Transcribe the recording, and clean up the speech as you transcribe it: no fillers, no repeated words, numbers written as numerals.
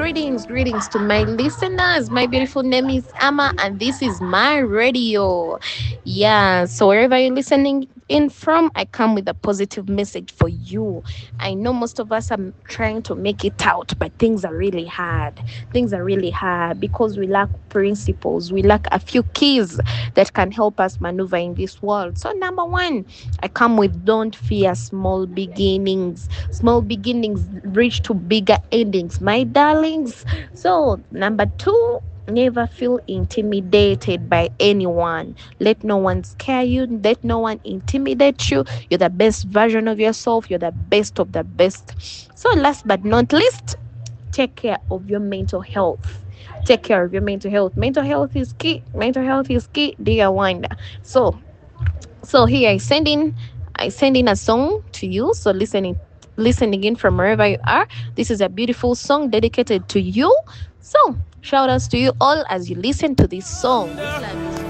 greetings to my listeners. My beautiful name is Amma, and this is my radio. Yeah, so wherever you're listening in from, I come with a positive message for you. I know most of us are trying to make it out, but things are really hard. Things are really hard because we lack principles, we lack a few keys that can help us maneuver in this world. So, number one, I come with don't fear small beginnings. Small beginnings reach to bigger endings, my darlings. So, number two, never feel intimidated by anyone. Let no one scare you. Let no one intimidate you. You're the best version of yourself. You're the best of the best. So, last but not least, take care of your mental health. Take care of your mental health. Mental health is key. Mental health is key, dear wonder. So here I send in a song to you. So listen again from wherever you are. This is a beautiful song dedicated to you. So shout outs to you all as you listen to this song.